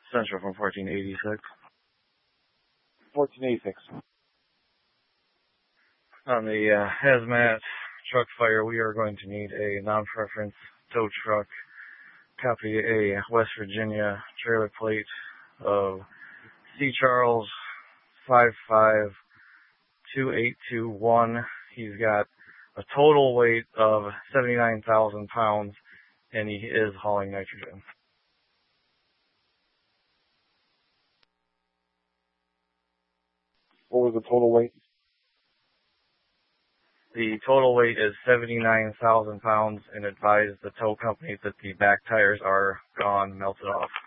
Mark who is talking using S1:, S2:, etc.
S1: Central from 1486.
S2: 1486.
S1: On the hazmat truck fire, we are going to need a non-preference tow truck. Copy a West Virginia trailer plate of C. Charles 552821. He's got a total weight of 79,000 pounds, and he is hauling nitrogen.
S2: What was the total weight?
S1: The total weight is 79,000 pounds, and advise the tow company that the back tires are gone, melted off.